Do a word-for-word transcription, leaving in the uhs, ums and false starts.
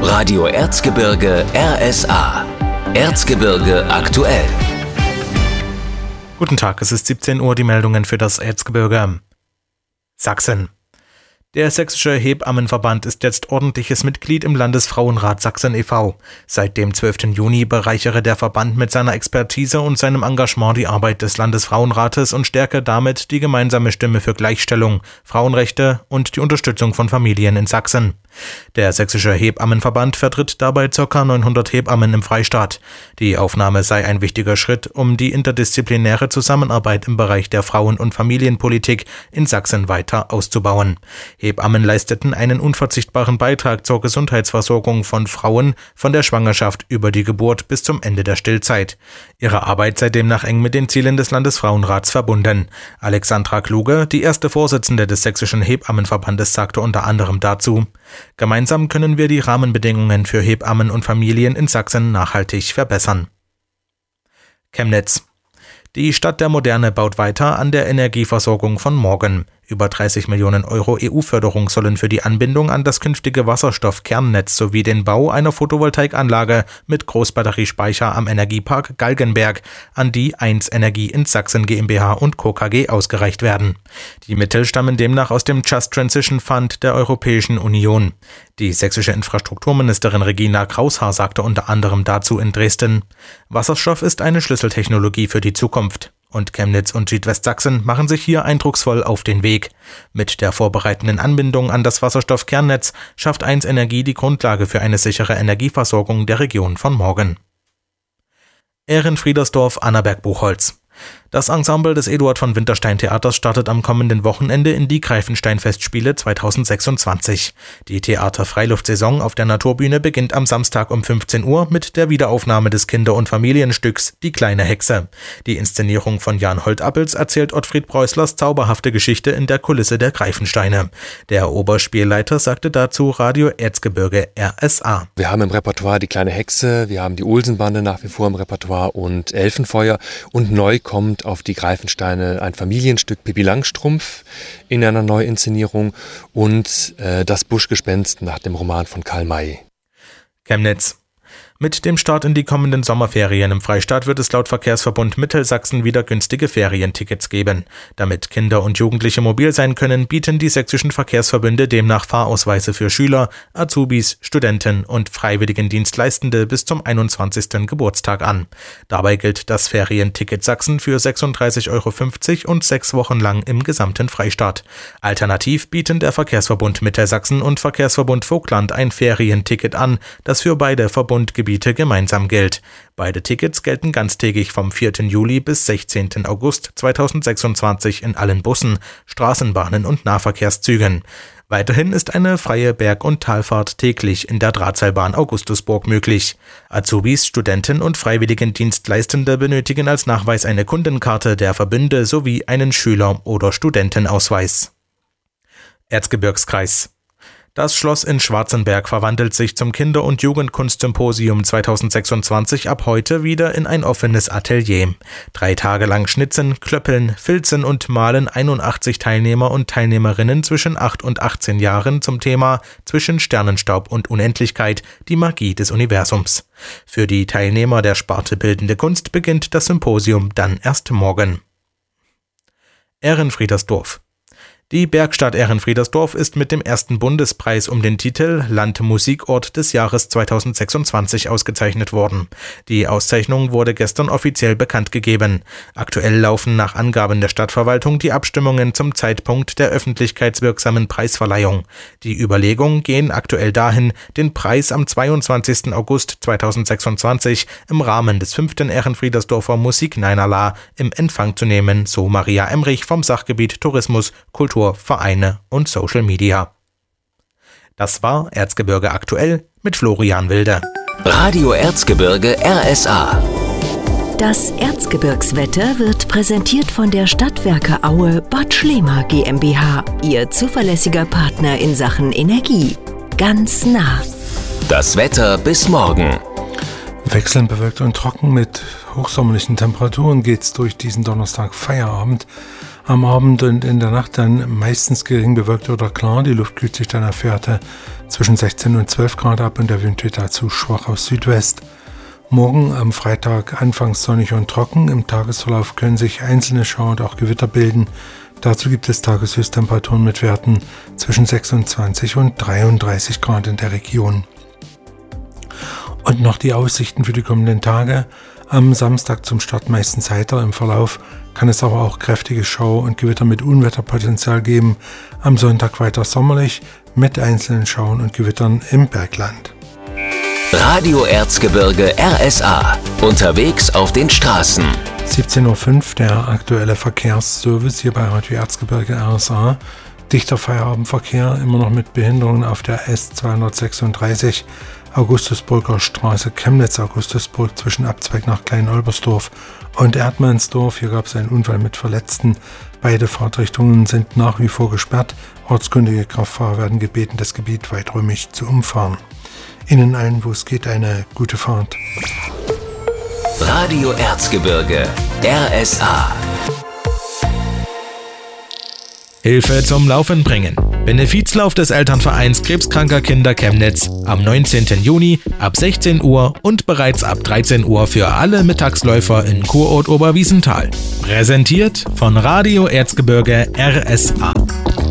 Radio Erzgebirge R S A. Erzgebirge aktuell. Guten Tag, es ist siebzehn Uhr, die Meldungen für das Erzgebirge. Sachsen. Der Sächsische Hebammenverband ist jetzt ordentliches Mitglied im Landesfrauenrat Sachsen e V Seit dem zwölften Juni bereichere der Verband mit seiner Expertise und seinem Engagement die Arbeit des Landesfrauenrates und stärke damit die gemeinsame Stimme für Gleichstellung, Frauenrechte und die Unterstützung von Familien in Sachsen. Der Sächsische Hebammenverband vertritt dabei ca. neunhundert Hebammen im Freistaat. Die Aufnahme sei ein wichtiger Schritt, um die interdisziplinäre Zusammenarbeit im Bereich der Frauen- und Familienpolitik in Sachsen weiter auszubauen. Hebammen leisteten einen unverzichtbaren Beitrag zur Gesundheitsversorgung von Frauen von der Schwangerschaft über die Geburt bis zum Ende der Stillzeit. Ihre Arbeit sei demnach eng mit den Zielen des Landesfrauenrats verbunden. Alexandra Kluge, die erste Vorsitzende des Sächsischen Hebammenverbandes, sagte unter anderem dazu: Gemeinsam können wir die Rahmenbedingungen für Hebammen und Familien in Sachsen nachhaltig verbessern. Chemnitz. Die Stadt der Moderne baut weiter an der Energieversorgung von morgen. Über dreißig Millionen Euro E U-Förderung sollen für die Anbindung an das künftige Wasserstoffkernnetz sowie den Bau einer Photovoltaikanlage mit Großbatteriespeicher am Energiepark Galgenberg an die eins Energie in Sachsen GmbH und Co. K G ausgereicht werden. Die Mittel stammen demnach aus dem Just Transition Fund der Europäischen Union. Die sächsische Infrastrukturministerin Regina Kraushaar sagte unter anderem dazu in Dresden: Wasserstoff ist eine Schlüsseltechnologie für die Zukunft. Und Chemnitz und Südwestsachsen machen sich hier eindrucksvoll auf den Weg. Mit der vorbereitenden Anbindung an das Wasserstoffkernnetz schafft eins Energie die Grundlage für eine sichere Energieversorgung der Region von morgen. Ehrenfriedersdorf, Annaberg-Buchholz. Das Ensemble des Eduard von Winterstein Theaters startet am kommenden Wochenende in die Greifenstein-Festspiele zweitausendsechsundzwanzig. Die Theater-Freiluftsaison auf der Naturbühne beginnt am Samstag um fünfzehn Uhr mit der Wiederaufnahme des Kinder- und Familienstücks Die kleine Hexe. Die Inszenierung von Jan Holtappels erzählt Ottfried Preußlers zauberhafte Geschichte in der Kulisse der Greifensteine. Der Oberspielleiter sagte dazu Radio Erzgebirge R S A. Wir haben im Repertoire Die kleine Hexe, wir haben die Olsenbande nach wie vor im Repertoire und Elfenfeuer, und neu kommt auf die Greifensteine ein Familienstück Pippi Langstrumpf in einer Neuinszenierung und äh, das Buschgespenst nach dem Roman von Karl May. Chemnitz. Mit dem Start in die kommenden Sommerferien im Freistaat wird es laut Verkehrsverbund Mittelsachsen wieder günstige Ferientickets geben. Damit Kinder und Jugendliche mobil sein können, bieten die sächsischen Verkehrsverbünde demnach Fahrausweise für Schüler, Azubis, Studenten und Freiwilligendienstleistende bis zum einundzwanzigsten Geburtstag an. Dabei gilt das Ferienticket Sachsen für sechsunddreißig Euro fünfzig und sechs Wochen lang im gesamten Freistaat. Alternativ bieten der Verkehrsverbund Mittelsachsen und Verkehrsverbund Vogtland ein Ferienticket an, das für beide Verbundgebiete gemeinsam gilt. Beide Tickets gelten ganztägig vom vierten Juli bis sechzehnten August zweitausendsechsundzwanzig in allen Bussen, Straßenbahnen und Nahverkehrszügen. Weiterhin ist eine freie Berg- und Talfahrt täglich in der Drahtseilbahn Augustusburg möglich. Azubis, Studenten und Freiwilligendienstleistende benötigen als Nachweis eine Kundenkarte der Verbünde sowie einen Schüler- oder Studentenausweis. Erzgebirgskreis. Das Schloss in Schwarzenberg verwandelt sich zum Kinder- und Jugendkunstsymposium zweitausendsechsundzwanzig ab heute wieder in ein offenes Atelier. Drei Tage lang schnitzen, klöppeln, filzen und malen einundachtzig Teilnehmer und Teilnehmerinnen zwischen acht und achtzehn Jahren zum Thema Zwischen Sternenstaub und Unendlichkeit, die Magie des Universums. Für die Teilnehmer der Sparte Bildende Kunst beginnt das Symposium dann erst morgen. Ehrenfriedersdorf. Die Bergstadt Ehrenfriedersdorf ist mit dem ersten Bundespreis um den Titel Landmusikort des Jahres zweitausendsechsundzwanzig ausgezeichnet worden. Die Auszeichnung wurde gestern offiziell bekannt gegeben. Aktuell laufen nach Angaben der Stadtverwaltung die Abstimmungen zum Zeitpunkt der öffentlichkeitswirksamen Preisverleihung. Die Überlegungen gehen aktuell dahin, den Preis am zweiundzwanzigsten August zweitausendsechsundzwanzig im Rahmen des fünften Ehrenfriedersdorfer Musikneinala im Empfang zu nehmen, so Maria Emrich vom Sachgebiet Tourismus, Kultur, Vereine und Social Media. Das war Erzgebirge aktuell mit Florian Wilde. Radio Erzgebirge R S A. Das Erzgebirgswetter wird präsentiert von der Stadtwerke Aue Bad Schlema GmbH, Ihr zuverlässiger Partner in Sachen Energie. Ganz nah. Das Wetter bis morgen. Wechselnd bewölkt und trocken mit hochsommerlichen Temperaturen geht's durch diesen Donnerstag Feierabend. Am Abend und in der Nacht dann meistens gering bewölkt oder klar. Die Luft kühlt sich dann auf Werte zwischen sechzehn und zwölf Grad ab und der Wind weht dazu schwach aus Südwest. Morgen am Freitag anfangs sonnig und trocken. Im Tagesverlauf können sich einzelne Schauer und auch Gewitter bilden. Dazu gibt es Tageshöchsttemperaturen mit Werten zwischen sechsundzwanzig und dreiunddreißig Grad in der Region. Und noch die Aussichten für die kommenden Tage. Am Samstag zum Start meistens heiter, im Verlauf kann es aber auch kräftige Schauer und Gewitter mit Unwetterpotenzial geben. Am Sonntag weiter sommerlich mit einzelnen Schauern und Gewittern im Bergland. Radio Erzgebirge R S A. Unterwegs auf den Straßen. siebzehn Uhr fünf, der aktuelle Verkehrsservice hier bei Radio Erzgebirge R S A. Dichter Feierabendverkehr, immer noch mit Behinderungen auf der S zweihundertsechsunddreißig Augustusburger Straße Chemnitz-Augustusburg zwischen Abzweig nach Klein-Olbersdorf und Erdmannsdorf. Hier gab es einen Unfall mit Verletzten. Beide Fahrtrichtungen sind nach wie vor gesperrt. Ortskundige Kraftfahrer werden gebeten, das Gebiet weiträumig zu umfahren. Ihnen allen, wo es geht, eine gute Fahrt. Radio Erzgebirge R S A. Hilfe zum Laufen bringen. Benefizlauf des Elternvereins Krebskranker Kinder Chemnitz am neunzehnten Juni ab sechzehn Uhr und bereits ab dreizehn Uhr für alle Mittagsläufer in Kurort Oberwiesenthal. Präsentiert von Radio Erzgebirge R S A.